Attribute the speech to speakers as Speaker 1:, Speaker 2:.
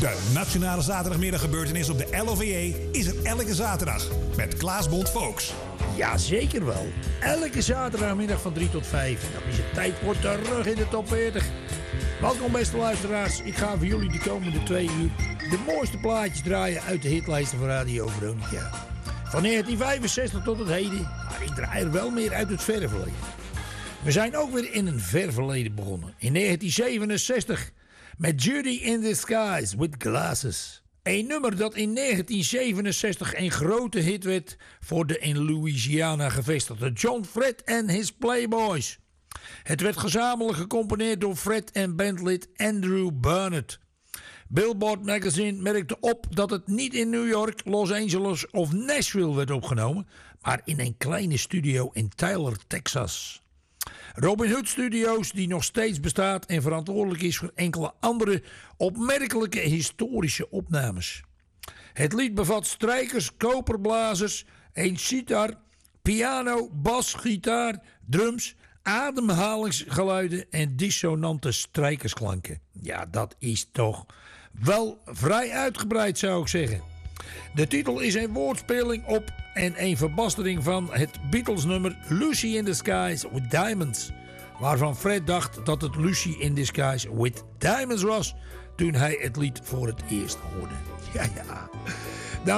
Speaker 1: De Nationale Zaterdagmiddaggebeurtenis op de LOVJ is er elke zaterdag met Klaas Bond Volks.
Speaker 2: Ja, zeker wel. Elke zaterdagmiddag van 3 tot 5. En dan is het tijd voor terug in de top 40. Welkom beste luisteraars. Ik ga voor jullie de komende 2 uur de mooiste plaatjes draaien uit de hitlijsten van Radio Veronica. Van 1965 tot het heden. Maar ik draai er wel meer uit het verre verleden. We zijn ook weer in een ver verleden begonnen. In 1967 met Judy in the Skies with Glasses. Een nummer dat in 1967 een grote hit werd voor de in Louisiana gevestigde John Fred and his Playboys. Het werd gezamenlijk gecomponeerd door Fred en bandlid Andrew Burnett. Billboard Magazine merkte op dat het niet in New York, Los Angeles of Nashville werd opgenomen, maar in een kleine studio in Tyler, Texas. Robin Hood Studios, die nog steeds bestaat en verantwoordelijk is voor enkele andere opmerkelijke historische opnames. Het lied bevat strijkers, koperblazers, een sitar, piano, bas, gitaar, drums, ademhalingsgeluiden en dissonante strijkersklanken. Ja, dat is toch wel vrij uitgebreid, zou ik zeggen. De titel is een woordspeling op en een verbastering van het Beatles-nummer Lucy in the Skies with Diamonds, waarvan Fred dacht dat het Lucy in the Skies with Diamonds was toen hij het lied voor het eerst hoorde. Ja.